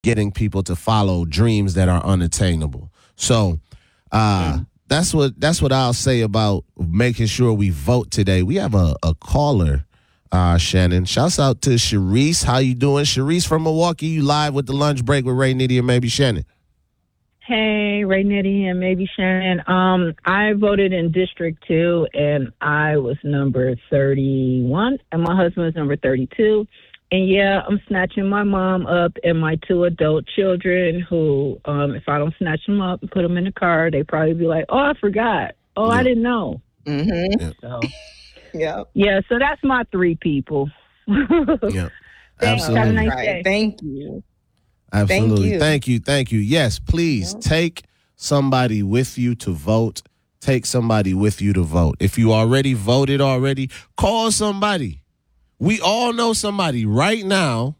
getting people to follow dreams that are unattainable. So that's what I'll say about making sure we vote today. We have a caller, Shannon. Shouts out to Sharice. How you doing? Sharice from Milwaukee. You live with the lunch break with Ray Nitty and maybe Shannon. Hey, Ray Nitty and maybe Shannon. I voted in District 2, and I was number 31, and my husband was number 32. And, yeah, I'm snatching my mom up and my 2 adult children who, if I don't snatch them up and put them in the car, they probably be like, oh, I forgot. Oh, I didn't know. Mm-hmm. Yeah. So, Yeah. so that's my 3 people. Yeah, absolutely. Have a nice Right. day. Thank you. Absolutely. Thank you. Thank you. Yes, please take somebody with you to vote. Take somebody with you to vote. If you already voted call somebody. We all know somebody right now.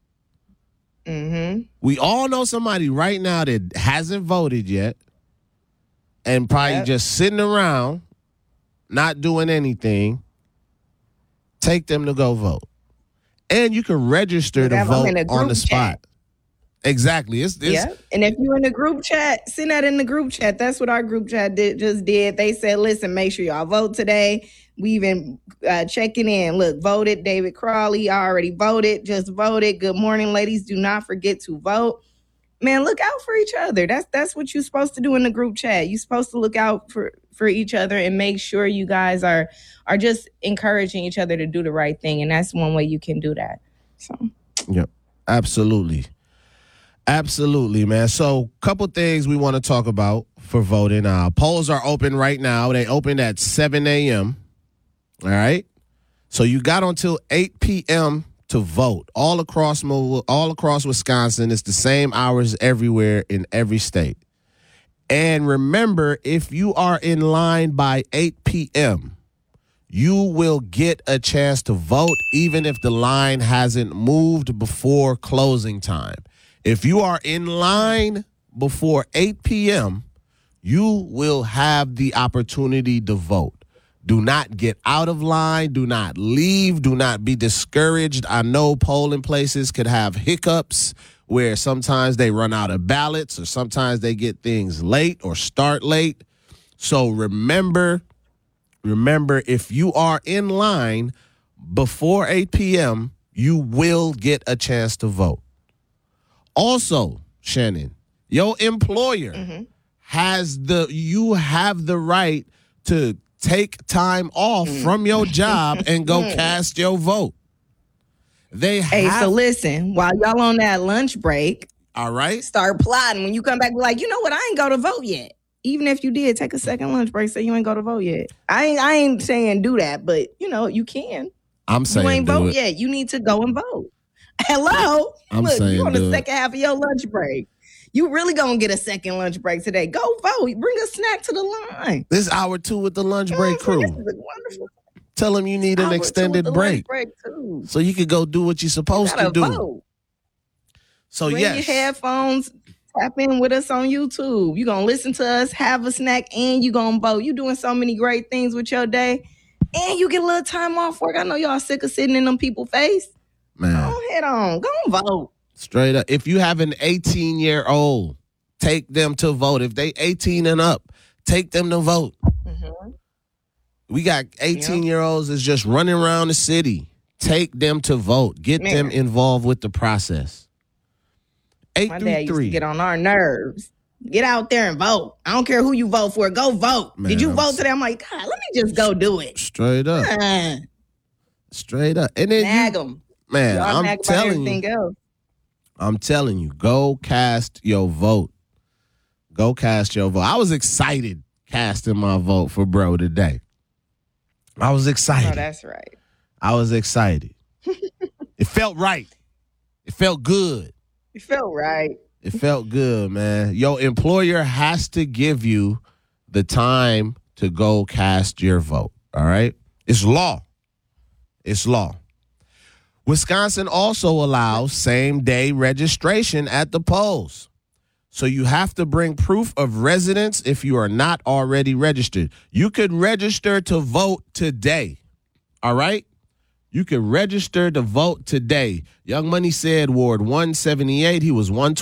Mm-hmm. We all know somebody right now that hasn't voted yet and probably just sitting around, not doing anything. Take them to go vote. And you can register to vote on the spot. Exactly. It's And if you're in the group chat, send that in the group chat. That's what our group chat just did. They said, listen, make sure y'all vote today. We even checking in. Look, voted. David Crawley already voted. Just voted. Good morning, ladies. Do not forget to vote. Man, look out for each other. That's what you're supposed to do in the group chat. You're supposed to look out for each other and make sure you guys are just encouraging each other to do the right thing. And that's one way you can do that. So. Yep. Absolutely. Absolutely, man. So, couple things we want to talk about for voting. Polls are open right now. They open at 7 a.m. All right. So you got until 8 p.m. to vote all across Wisconsin. It's the same hours everywhere in every state. And remember, if you are in line by 8 p.m., you will get a chance to vote even if the line hasn't moved before closing time. If you are in line before 8 p.m., you will have the opportunity to vote. Do not get out of line. Do not leave. Do not be discouraged. I know polling places could have hiccups where sometimes they run out of ballots or sometimes they get things late or start late. So remember, if you are in line before 8 p.m., you will get a chance to vote. Also, Shannon, your employer you have the right to take time off from your job and go cast your vote. So listen, while y'all on that lunch break, all right, start plotting. When you come back, be like, you know what? I ain't go to vote yet. Even if you did take a second lunch break, say you ain't go to vote yet. I ain't saying do that, but you can. I'm saying you ain't do vote it. yet. You need to go and vote. Hello, look, you on the second half of your lunch break. You really gonna get a second lunch break today. Go vote. Bring a snack to the line. This is hour 2 with the lunch break crew. This is wonderful. Tell them you need an extended break. So you could go do what you're supposed to do. Vote. So Bring your headphones, tap in with us on YouTube. You're gonna listen to us, have a snack, and you gonna vote. You doing so many great things with your day. And you get a little time off work. I know y'all sick of sitting in them people's face. Man. Go head on. Go and vote. Straight up. If you have an 18-year-old, take them to vote. If they 18 and up, take them to vote. Mm-hmm. We got 18-year-olds that's just running around the city. Take them to vote. Get them involved with the process. 8 My through dad 3. used to get on our nerves. Get out there and vote. I don't care who you vote for. Go vote. Man, Did you vote today? I'm like, God, let me just go do it. Straight up. Straight up. And then nag them. Man, I'm telling you, go cast your vote. Go cast your vote. I was excited casting my vote for bro today. I was excited. Oh, that's right. I was excited. It felt right. It felt good. It felt right. It felt good, man. Your employer has to give you the time to go cast your vote, all right? It's law. It's law. Wisconsin also allows same-day registration at the polls. So you have to bring proof of residence if you are not already registered. You could register to vote today, all right? You can register to vote today. Young Money said Ward 178. He was 120.